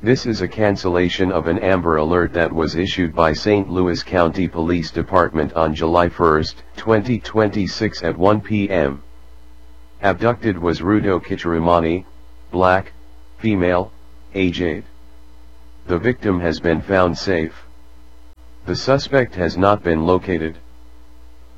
This is a cancellation of an Amber Alert that was issued by St. Louis County Police Department on July 1, 2026 at 1 p.m. Abducted was Rudo Kichirumani, black, female, age 8. The victim has been found safe. The suspect has not been located.